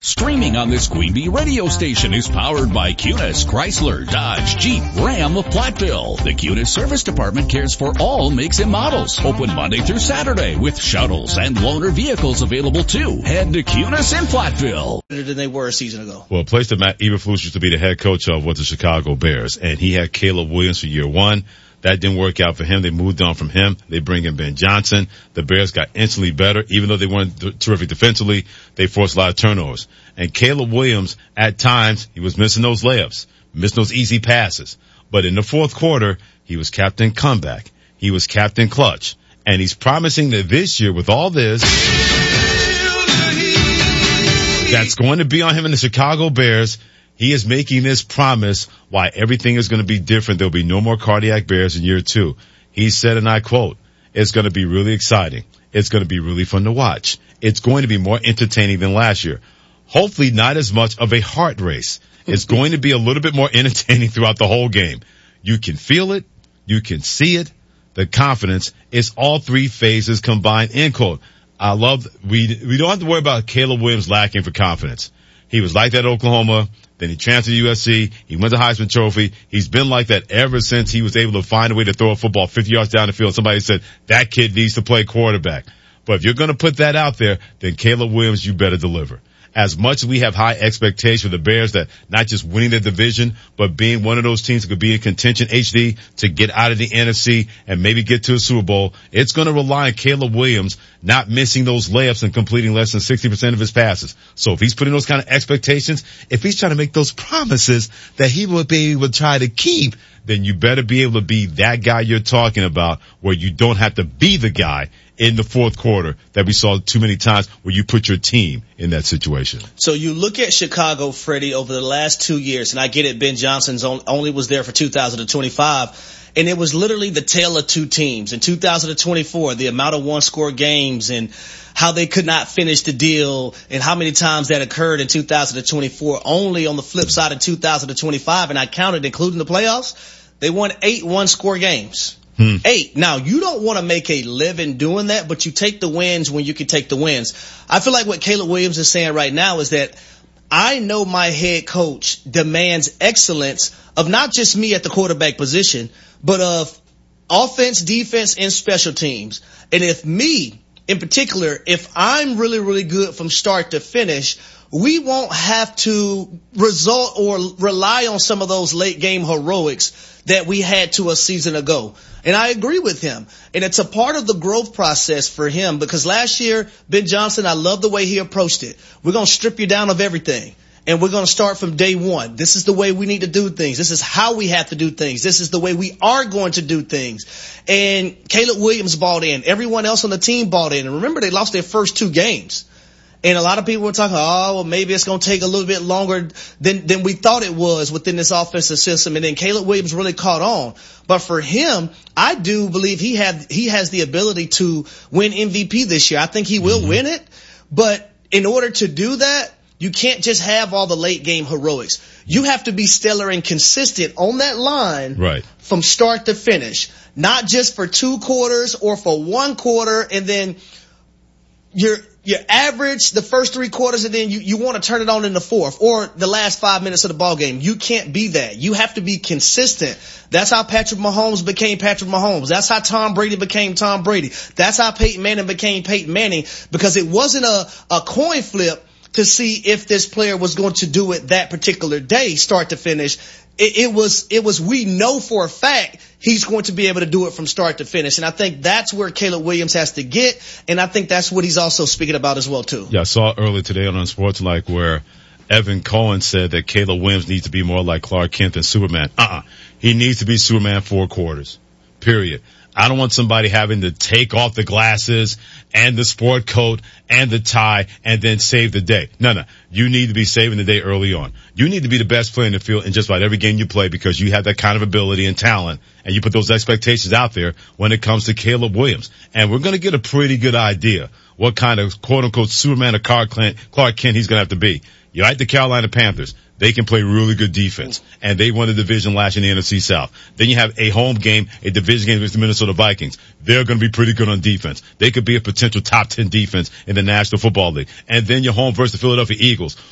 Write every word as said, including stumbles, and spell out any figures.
Streaming on this Queen Bee radio station is powered by Cunis, Chrysler, Dodge, Jeep, Ram of Platteville. The Cunis Service Department cares for all makes and models. Open Monday through Saturday with shuttles and loaner vehicles available too. Head to Cunis in Platteville. Better than they were a season ago. Well, a place that Matt Eberflus used to be the head coach of was the Chicago Bears, and he had Caleb Williams for year one. That didn't work out for him. They moved on from him. They bring in Ben Johnson. The Bears got instantly better. Even though they weren't th- terrific defensively, they forced a lot of turnovers. And Caleb Williams, at times, he was missing those layups, missing those easy passes. But in the fourth quarter, he was captain comeback. He was captain clutch. And he's promising that this year, with all this, that's going to be on him in the Chicago Bears. He is making this promise why everything is going to be different. There'll be no more cardiac bears in year two. He said, and I quote, it's going to be really exciting. It's going to be really fun to watch. It's going to be more entertaining than last year. Hopefully not as much of a heart race. It's going to be a little bit more entertaining throughout the whole game. You can feel it. You can see it. The confidence is all three phases combined, end quote. I love, we, we don't have to worry about Caleb Williams lacking for confidence. He was like that at Oklahoma. Then he transferred to U S C. He won the Heisman Trophy. He's been like that ever since he was able to find a way to throw a football fifty yards down the field. Somebody said, that kid needs to play quarterback. But if you're going to put that out there, then Caleb Williams, you better deliver. As much as we have high expectations for the Bears that not just winning the division, but being one of those teams that could be in contention H D to get out of the N F C and maybe get to a Super Bowl, it's going to rely on Caleb Williams not missing those layups and completing less than sixty percent of his passes. So if he's putting those kind of expectations, if he's trying to make those promises that he will be able to try to keep, then you better be able to be that guy you're talking about where you don't have to be the guy in the fourth quarter that we saw too many times where you put your team in that situation. So you look at Chicago, Freddie, over the last two years, and I get it, Ben Johnson's only was there for two thousand twenty-five, and it was literally the tale of two teams. In two thousand twenty-four, the amount of one-score games and how they could not finish the deal and how many times that occurred in two thousand twenty-four. Only on the flip side in two thousand twenty-five, and I counted including the playoffs, they won eight one-score games. Hmm. Eight. Now, you don't want to make a living doing that, but you take the wins when you can take the wins. I feel like what Caleb Williams is saying right now is that I know my head coach demands excellence of not just me at the quarterback position, but of offense, defense, and special teams. And if me, in particular, if I'm really, really good from start to finish, we won't have to result or rely on some of those late game heroics that we had to a season ago. And I agree with him. And it's a part of the growth process for him because last year, Ben Johnson, I love the way he approached it. We're going to strip you down of everything. And we're going to start from day one. This is the way we need to do things. This is how we have to do things. This is the way we are going to do things. And Caleb Williams bought in. Everyone else on the team bought in. And remember, they lost their first two games. And a lot of people were talking, oh, well, maybe it's going to take a little bit longer than, than we thought it was within this offensive system. And then Caleb Williams really caught on. But for him, I do believe he had, he has the ability to win M V P this year. I think he will mm-hmm. win it. But in order to do that, you can't just have all the late game heroics. You have to be stellar and consistent on that line right. from start to finish, not just for two quarters or for one quarter and then you're, you average the first three quarters and then you, you want to turn it on in the fourth or the last five minutes of the ball game. You can't be that. You have to be consistent. That's how Patrick Mahomes became Patrick Mahomes. That's how Tom Brady became Tom Brady. That's how Peyton Manning became Peyton Manning because it wasn't a, a coin flip to see if this player was going to do it that particular day, start to finish. It, it was, it was, we know for a fact he's going to be able to do it from start to finish. And I think that's where Caleb Williams has to get. And I think that's what he's also speaking about as well, too. Yeah, I saw earlier today on Unsportsmanlike where Evan Cohen said that Caleb Williams needs to be more like Clark Kent than Superman. Uh-uh. He needs to be Superman four quarters. Period. I don't want somebody having to take off the glasses and the sport coat and the tie and then save the day. No, no. You need to be saving the day early on. You need to be the best player in the field in just about every game you play because you have that kind of ability and talent and you put those expectations out there when it comes to Caleb Williams. And we're going to get a pretty good idea what kind of quote unquote Superman or Clark Kent he's going to have to be. You like the Carolina Panthers. They can play really good defense, and they won the division last year in the N F C South. Then you have a home game, a division game against the Minnesota Vikings. They're going to be pretty good on defense. They could be a potential top ten defense in the National Football League. And then you're home versus the Philadelphia Eagles,